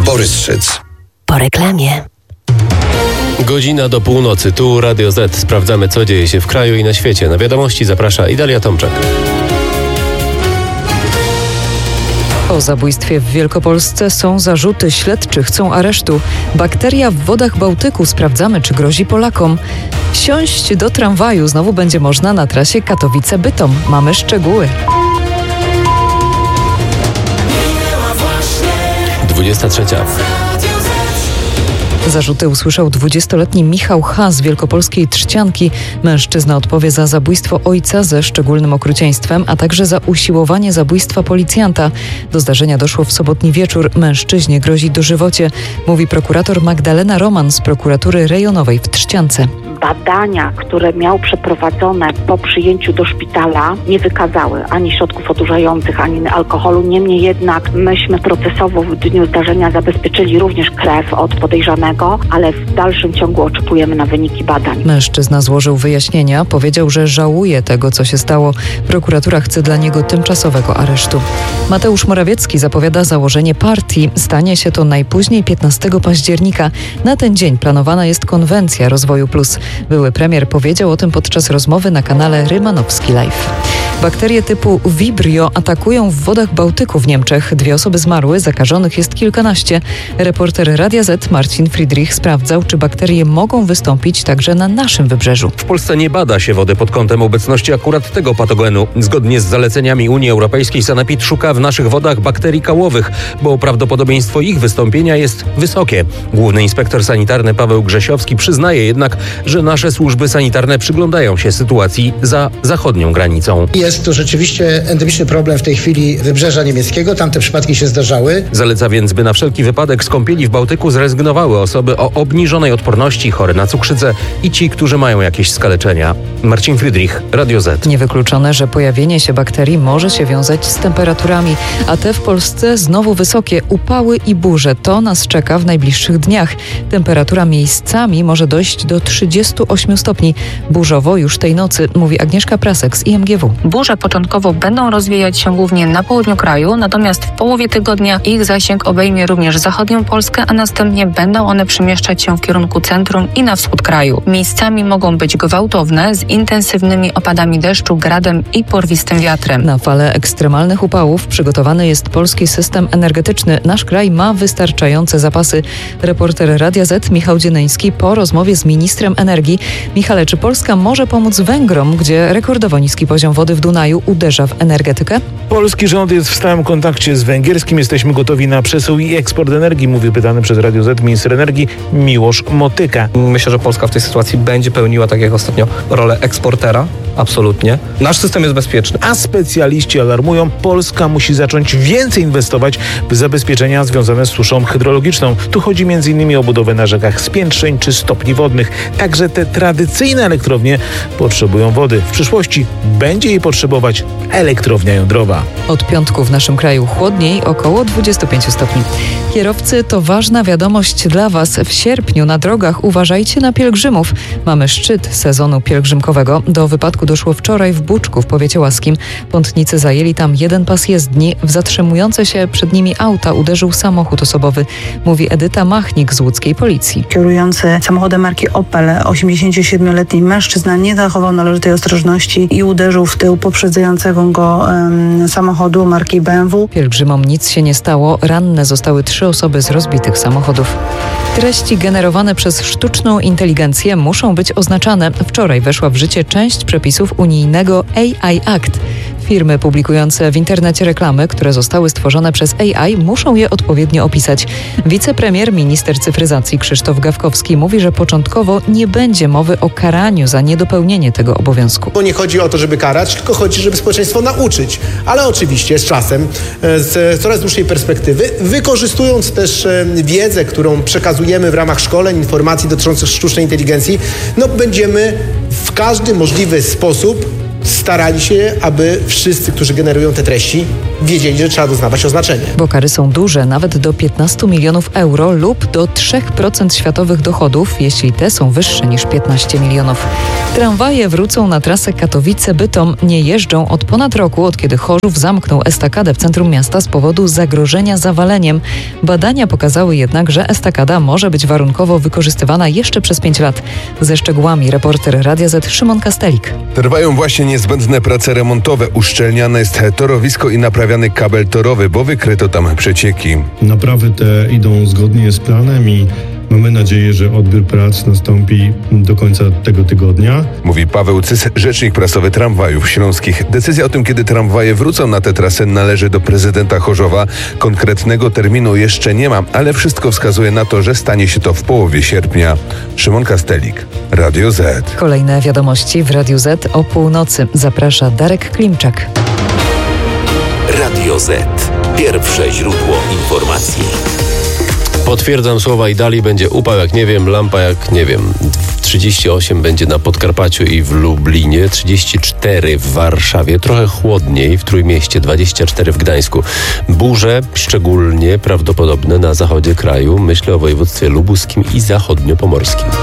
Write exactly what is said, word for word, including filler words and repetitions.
Borys Szyc. Po reklamie. Godzina do północy. Tu Radio Z. Sprawdzamy, co dzieje się w kraju i na świecie. Na wiadomości zaprasza Idalia Tomczak. O zabójstwie w Wielkopolsce są zarzuty, śledczy chcą aresztu. Bakteria w wodach Bałtyku, sprawdzamy, czy grozi Polakom. Siąść do tramwaju znowu będzie można na trasie Katowice-Bytom. Mamy szczegóły. dwudziesta trzecia. Zarzuty usłyszał dwudziestoletni Michał H. z wielkopolskiej Trzcianki. Mężczyzna odpowie za zabójstwo ojca ze szczególnym okrucieństwem, a także za usiłowanie zabójstwa policjanta. Do zdarzenia doszło w sobotni wieczór. Mężczyźnie grozi dożywocie, mówi prokurator Magdalena Roman z prokuratury rejonowej w Trzciance. Badania, które miał przeprowadzone po przyjęciu do szpitala, nie wykazały ani środków odurzających, ani alkoholu. Niemniej jednak myśmy procesowo w dniu zdarzenia zabezpieczyli również krew od podejrzanego, ale w dalszym ciągu oczekujemy na wyniki badań. Mężczyzna złożył wyjaśnienia, powiedział, że żałuje tego, co się stało. Prokuratura chce dla niego tymczasowego aresztu. Mateusz Morawiecki zapowiada założenie partii. Stanie się to najpóźniej piętnastego października. Na ten dzień planowana jest konwencja Rozwoju Plus. Były premier powiedział o tym podczas rozmowy na kanale Rymanowski Live. Bakterie typu Vibrio atakują w wodach Bałtyku w Niemczech. Dwie osoby zmarły, zakażonych jest kilkanaście. Reporter Radia Z Marcin Friedrich sprawdzał, czy bakterie mogą wystąpić także na naszym wybrzeżu. W Polsce nie bada się wody pod kątem obecności akurat tego patogenu. Zgodnie z zaleceniami Unii Europejskiej Sanepid szuka w naszych wodach bakterii kałowych, bo prawdopodobieństwo ich wystąpienia jest wysokie. Główny inspektor sanitarny Paweł Grzesiowski przyznaje jednak, że nasze służby sanitarne przyglądają się sytuacji za zachodnią granicą. Jest to rzeczywiście endemiczny problem w tej chwili wybrzeża niemieckiego. Tam te przypadki się zdarzały. Zaleca więc, by na wszelki wypadek z kąpieli w Bałtyku zrezygnowały osoby o obniżonej odporności, chore na cukrzycę i ci, którzy mają jakieś skaleczenia. Marcin Friedrich, Radio Z. Niewykluczone, że pojawienie się bakterii może się wiązać z temperaturami, a te w Polsce znowu wysokie. Upały i burze. To nas czeka w najbliższych dniach. Temperatura miejscami może dojść do trzydziestu ośmiu stopni. Burzowo już tej nocy, mówi Agnieszka Prasek z I M G W. Burze początkowo będą rozwijać się głównie na południu kraju, natomiast w połowie tygodnia ich zasięg obejmie również zachodnią Polskę, a następnie będą one przemieszczać się w kierunku centrum i na wschód kraju. Miejscami mogą być gwałtowne, z intensywnymi opadami deszczu, gradem i porwistym wiatrem. Na falę ekstremalnych upałów przygotowany jest polski system energetyczny. Nasz kraj ma wystarczające zapasy. Reporter Radia Z Michał Dzieneński po rozmowie z ministrem energii. Michale, czy Polska może pomóc Węgrom, gdzie rekordowo niski poziom wody w Dunaju uderza w energetykę? Polski rząd jest w stałym kontakcie z węgierskim. Jesteśmy gotowi na przesył i eksport energii, mówił pytany przez Radio Z minister energii Miłosz Motyka. Myślę, że Polska w tej sytuacji będzie pełniła, tak jak ostatnio, rolę eksportera. Absolutnie. Nasz system jest bezpieczny. A specjaliści alarmują, Polska musi zacząć więcej inwestować w zabezpieczenia związane z suszą hydrologiczną. Tu chodzi między innymi o budowę na rzekach spiętrzeń czy stopni wodnych. Także te tradycyjne elektrownie potrzebują wody. W przyszłości będzie jej potrzebować elektrownia jądrowa. Od piątku w naszym kraju chłodniej, około dwudziestu pięciu stopni. Kierowcy, to ważna wiadomość dla Was. W sierpniu na drogach uważajcie na pielgrzymów. Mamy szczyt sezonu pielgrzymkowego. Do wypadku doszło wczoraj w Buczku w powiecie łaskim. Pątnicy zajęli tam jeden pas jezdni. W zatrzymujące się przed nimi auta uderzył samochód osobowy, mówi Edyta Machnik z łódzkiej policji. Kierujący samochodem marki Opel, osiemdziesięciosiedmioletni mężczyzna nie zachował należytej ostrożności i uderzył w tył poprzedzającego go um, samochodu marki B M W. Pielgrzymom nic się nie stało. Ranne zostały trzy osoby z rozbitych samochodów. Treści generowane przez sztuczną inteligencję muszą być oznaczane. Wczoraj weszła w życie część przepisów unijnego A I Act. Firmy publikujące w internecie reklamy, które zostały stworzone przez A I, muszą je odpowiednio opisać. Wicepremier, minister cyfryzacji Krzysztof Gawkowski mówi, że początkowo nie będzie mowy o karaniu za niedopełnienie tego obowiązku. Bo nie chodzi o to, żeby karać, tylko chodzi, żeby społeczeństwo nauczyć. Ale oczywiście z czasem, z coraz dłuższej perspektywy, wykorzystując też wiedzę, którą przekazujemy w ramach szkoleń, informacji dotyczących sztucznej inteligencji, no będziemy w każdy możliwy sposób starali się, aby wszyscy, którzy generują te treści, wiedzieli, że trzeba doznawać oznaczenia. Bo kary są duże, nawet do piętnastu milionów euro lub do trzy procent światowych dochodów, jeśli te są wyższe niż piętnaście milionów. Tramwaje wrócą na trasę Katowice-Bytom. Nie jeżdżą od ponad roku, od kiedy Chorzów zamknął estakadę w centrum miasta z powodu zagrożenia zawaleniem. Badania pokazały jednak, że estakada może być warunkowo wykorzystywana jeszcze przez pięć lat. Ze szczegółami reporter Radia Z Szymon Kastelik. Trwają właśnie niezbędne prace remontowe. Uszczelniane jest torowisko i naprawiany kabel torowy, bo wykryto tam przecieki. Naprawy te idą zgodnie z planem i mamy nadzieję, że odbiór prac nastąpi do końca tego tygodnia. Mówi Paweł Cys, rzecznik prasowy Tramwajów Śląskich. Decyzja o tym, kiedy tramwaje wrócą na tę trasę, należy do prezydenta Chorzowa. Konkretnego terminu jeszcze nie ma, ale wszystko wskazuje na to, że stanie się to w połowie sierpnia. Szymon Kastelik, Radio Z. Kolejne wiadomości w Radiu Z o północy. Zaprasza Darek Klimczak. Radio Z. Pierwsze źródło informacji. Potwierdzam słowa Idali, będzie upał jak nie wiem, lampa jak nie wiem. trzydzieści osiem będzie na Podkarpaciu i w Lublinie, trzydzieści cztery w Warszawie, trochę chłodniej w Trójmieście, dwadzieścia cztery w Gdańsku. Burze szczególnie prawdopodobne na zachodzie kraju, myślę o województwie lubuskim i zachodniopomorskim.